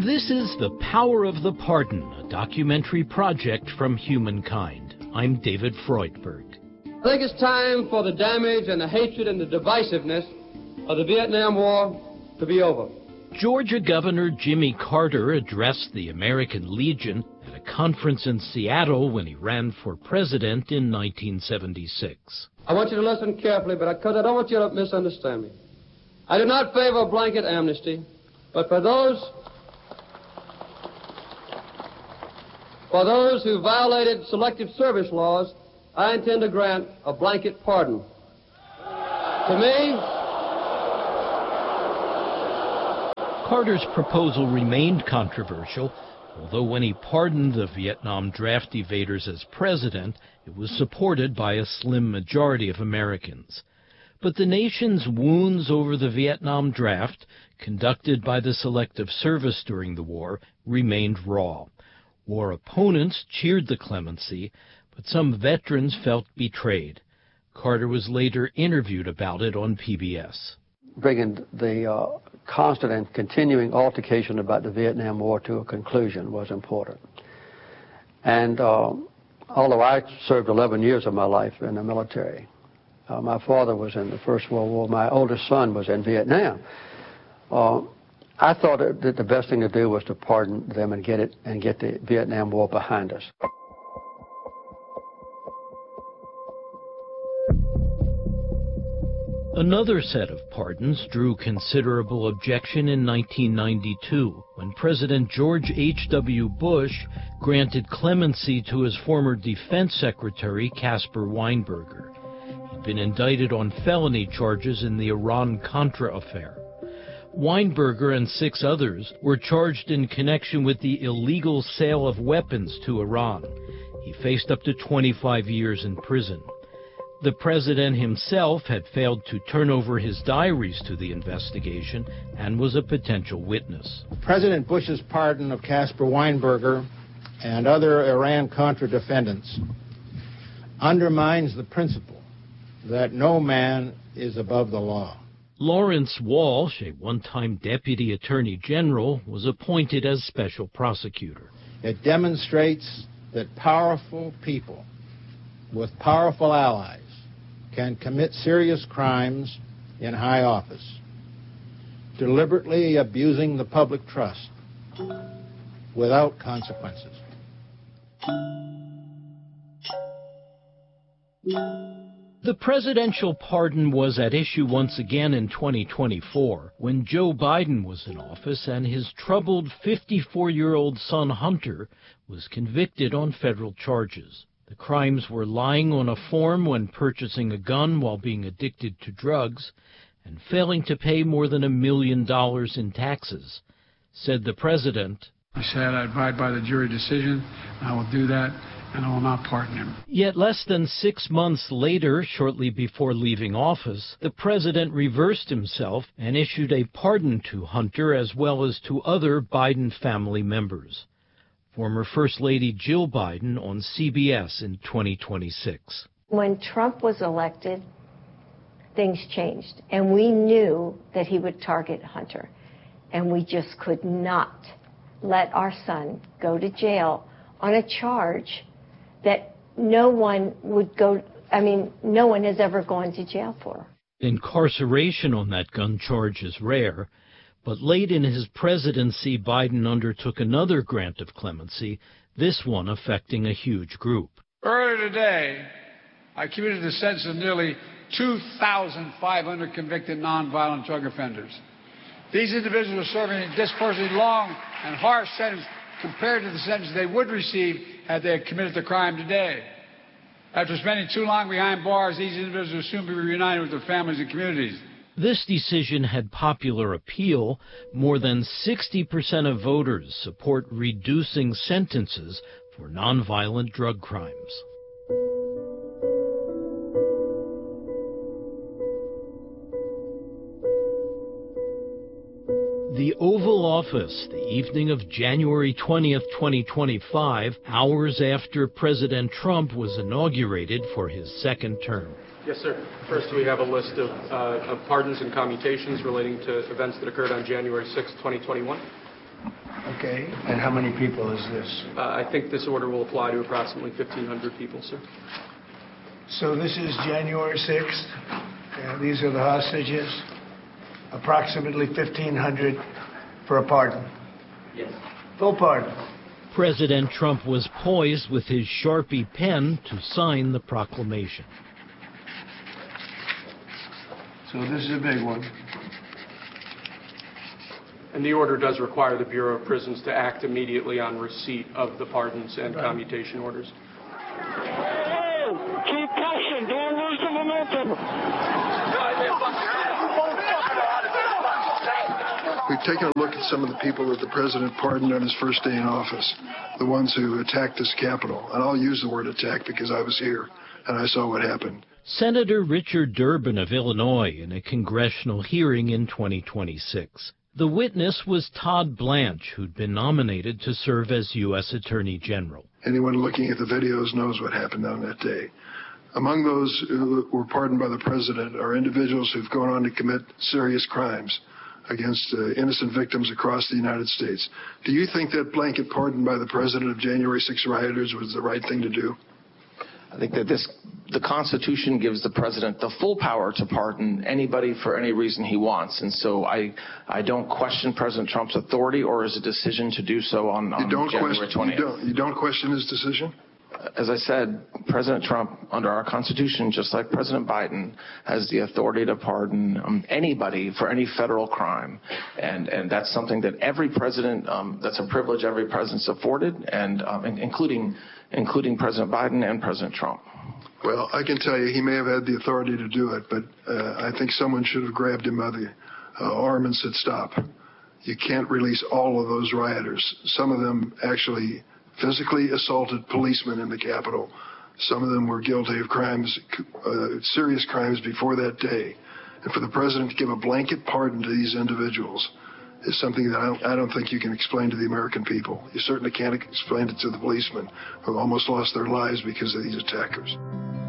This is The Power of the Pardon, a documentary project from Humankind. I'm David Freudberg. I think it's time for the damage and the hatred and the divisiveness of the Vietnam War to be over. Georgia Governor Jimmy Carter addressed the American Legion at a conference in Seattle when he ran for president in 1976. I want you to listen carefully, because I don't want you to misunderstand me. I do not favor a blanket amnesty, but for those who violated selective service laws, I intend to grant a blanket pardon. To me, Carter's proposal remained controversial, although when he pardoned the Vietnam draft evaders as president, it was supported by a slim majority of Americans. But the nation's wounds over the Vietnam draft, conducted by the Selective Service during the war, remained raw. War opponents cheered the clemency, but some veterans felt betrayed. Carter was later interviewed about it on PBS. Bringing the constant and continuing altercation about the Vietnam War to a conclusion was important. And although I served 11 years of my life in the military, my father was in the First World War, my oldest son was in Vietnam. I thought that the best thing to do was to pardon them and get the Vietnam War behind us. Another set of pardons drew considerable objection in 1992 when President George H.W. Bush granted clemency to his former defense secretary, Caspar Weinberger. He'd been indicted on felony charges in the Iran-Contra affair. Weinberger and 6 others were charged in connection with the illegal sale of weapons to Iran. He faced up to 25 years in prison. The president himself had failed to turn over his diaries to the investigation and was a potential witness. President Bush's pardon of Caspar Weinberger and other Iran-Contra defendants undermines the principle that no man is above the law. Lawrence Walsh, a one-time deputy attorney general, was appointed as special prosecutor. It demonstrates that powerful people with powerful allies can commit serious crimes in high office, deliberately abusing the public trust without consequences. The presidential pardon was at issue once again in 2024 when Joe Biden was in office and his troubled 54-year-old son Hunter was convicted on federal charges. The crimes were lying on a form when purchasing a gun while being addicted to drugs and failing to pay more than $1 million in taxes. Said the president, I said I abide by the jury decision. I will do that, and I will not pardon him. Yet less than 6 months later, shortly before leaving office, the president reversed himself and issued a pardon to Hunter as well as to other Biden family members. Former First Lady Jill Biden on CBS in 2026. When Trump was elected, things changed, and we knew that he would target Hunter, and we just could not let our son go to jail on a charge that no one has ever gone to jail for. Incarceration on that gun charge is rare, but late in his presidency, Biden undertook another grant of clemency, this one affecting a huge group. Earlier today, I commuted the sentence of nearly 2,500 convicted nonviolent drug offenders. These individuals are serving a disproportionately long and harsh sentence compared to the sentence they would receive had they committed the crime today. After spending too long behind bars, these individuals will soon be reunited with their families and communities. This decision had popular appeal. More than 60% of voters support reducing sentences for nonviolent drug crimes. The Oval Office, the evening of January 20th, 2025, hours after President Trump was inaugurated for his second term. Yes, sir. First, we have a list of pardons and commutations relating to events that occurred on January 6th, 2021. Okay, and how many people is this? I think this order will apply to approximately 1,500 people, sir. So this is January 6th. These are the hostages. Approximately 1,500 for a pardon. Yes. Full pardon. President Trump was poised with his Sharpie pen to sign the proclamation. So this is a big one. And the order does require the Bureau of Prisons to act immediately on receipt of the pardons and commutation orders. Keep pushing. Don't lose the momentum. We've taken a look at some of the people that the president pardoned on his first day in office, the ones who attacked this Capitol. And I'll use the word attack because I was here and I saw what happened. Senator Richard Durbin of Illinois in a congressional hearing in 2026. The witness was Todd Blanche, who'd been nominated to serve as U.S. Attorney General. Anyone looking at the videos knows what happened on that day. Among those who were pardoned by the president are individuals who've gone on to commit serious crimes against innocent victims across the United States. Do you think that blanket pardon by the president of January 6 rioters was the right thing to do? I think that the Constitution gives the president the full power to pardon anybody for any reason he wants. And so I don't question President Trump's authority or his decision to do so on January 20th. You don't question his decision? As I said, President Trump, under our Constitution, just like President Biden, has the authority to pardon anybody for any federal crime. And that's something that every president, that's a privilege every president's afforded, and including President Biden and President Trump. Well, I can tell you he may have had the authority to do it, but I think someone should have grabbed him by the arm and said, stop. You can't release all of those rioters. Some of them actually physically assaulted policemen in the Capitol. Some of them were guilty of crimes, serious crimes before that day. And for the president to give a blanket pardon to these individuals is something that I don't think you can explain to the American people. You certainly can't explain it to the policemen who almost lost their lives because of these attackers.